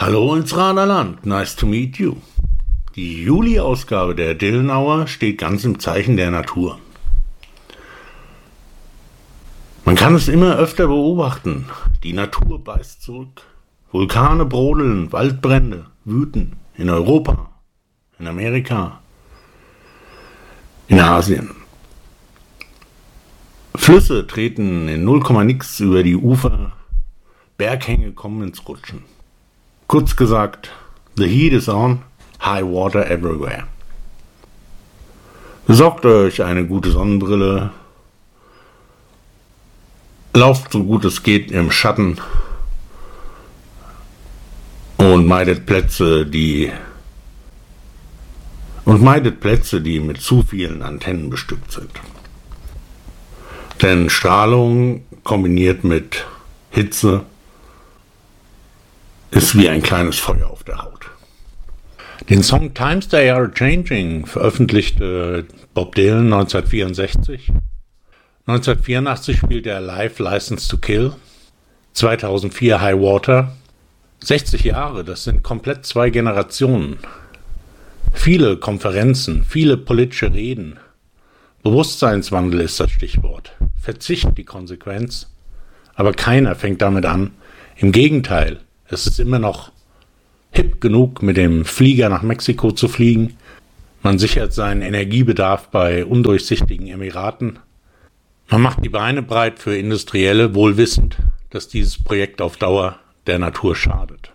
Hallo ins Raderland, nice to meet you. Die Juli-Ausgabe der Dylan Hour steht ganz im Zeichen der Natur. Man kann es immer öfter beobachten. Die Natur beißt zurück. Vulkane brodeln, Waldbrände wüten in Europa, in Amerika, in Asien. Flüsse treten in 0, nix über die Ufer, Berghänge kommen ins Rutschen. Kurz gesagt, the heat is on, high water everywhere. Besorgt euch eine gute Sonnenbrille, lauft so gut es geht im Schatten und meidet Plätze, die mit zu vielen Antennen bestückt sind. Denn Strahlung kombiniert mit Hitze ist wie ein kleines Feuer auf der Haut. Den Song Times They Are Changing veröffentlichte Bob Dylan 1964. 1984 spielte er live License to Kill. 2004 High Water. 60 Jahre, das sind komplett 2 Generationen. Viele Konferenzen, viele politische Reden. Bewusstseinswandel ist das Stichwort. Verzicht die Konsequenz. Aber keiner fängt damit an. Im Gegenteil. Es ist immer noch hip genug, mit dem Flieger nach Mexiko zu fliegen. Man sichert seinen Energiebedarf bei undurchsichtigen Emiraten. Man macht die Beine breit für Industrielle, wohl wissend, dass dieses Projekt auf Dauer der Natur schadet.